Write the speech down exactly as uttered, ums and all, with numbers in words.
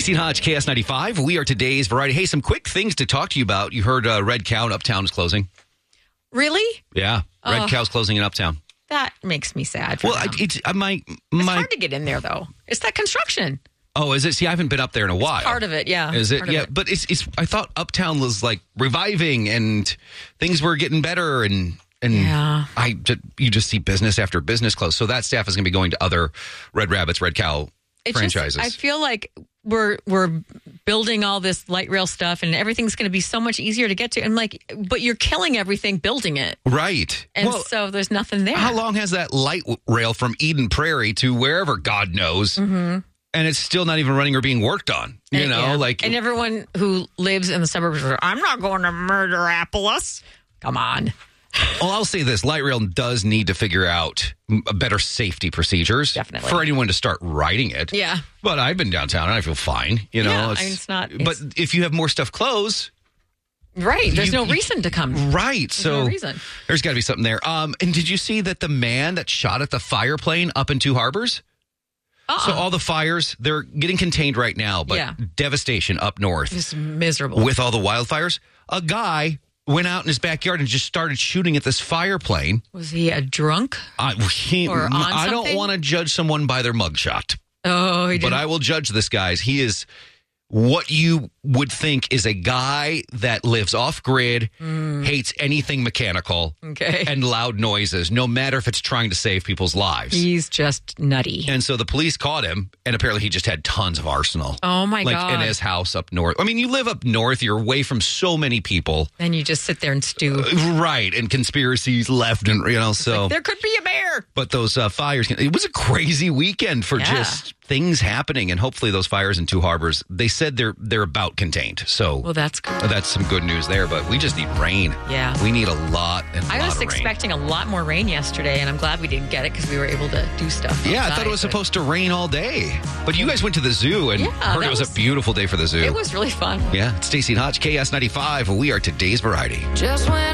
Stacey and Hodge, K S ninety-five. We are today's variety. Hey, some quick things to talk to you about. You heard uh, Red Cow in Uptown is closing. Really? Yeah, Red Oh. Cow's closing in Uptown. That makes me sad. For Well, I, them. it's uh, my it's my. hard to get in there, though. It's that construction. Oh, is it? See, I haven't been up there in a while. Part of it, yeah. Is it? Part of Yeah, it. but it's it's. I thought Uptown was like reviving and things were getting better and. And Yeah. I ju- you just see business after business close. So that staff is going to be going to other Red Rabbits, Red Cow It's franchises. Just, I feel like we're we're building all this light rail stuff, and everything's going to be so much easier to get to. And like, but you're killing everything building it, right. and well, so there's nothing there. how long has that light w- rail from Eden Prairie to wherever God knows, Mm-hmm. and it's still not even running or being worked on? You And- know, yeah. like and everyone who lives in the suburbs, are, I'm not going to Murderapolis. Come on. well, I'll say this: light rail does need to figure out m- better safety procedures, Definitely. for anyone to start riding it. Yeah. But I've been downtown and I feel fine. You know, Yeah, I mean, it's not- But it's- if you have more stuff close. Right. There's You- no you- reason to come. Right. There's so no reason. there's got to be something there. Um, and did you see that the man that shot at the fire plane up in Two Harbors? Uh-uh. So all the fires, they're getting contained right now, but Yeah. devastation up north It's miserable. with all the wildfires. A guy went out in his backyard and just started shooting at this fire plane. Was he a drunk? I, he, Or on I don't something? want to judge someone by their mugshot, Oh, he but didn't. I will judge this guy's. He is what you would think is a guy that lives off grid, hates anything mechanical, Okay. and loud noises, no matter if it's trying to save people's lives. He's just nutty. And so the police caught him, and apparently he just had tons of arsenal. Oh, my like God. in his house up north. I mean, you live up north, you're away from so many people. And you just sit there and stew. Right, and conspiracies left, and you know, so. There could be a bear. But those uh, fires, it was a crazy weekend for Yeah. just things happening, and hopefully those fires in Two Harbors, they said they're they're about contained. So Well, that's good. that's some good news there, but we just need rain. Yeah. We need a lot and I lot was of rain. expecting a lot more rain yesterday, and I'm glad we didn't get it because we were able to do stuff. Yeah, I outside, thought it was but supposed to rain all day. But you guys went to the zoo and Yeah, heard it that was, was- a beautiful day for the zoo. It was really fun. Yeah, it's Stacey and Hodge, K S ninety-five. We are today's variety. Just when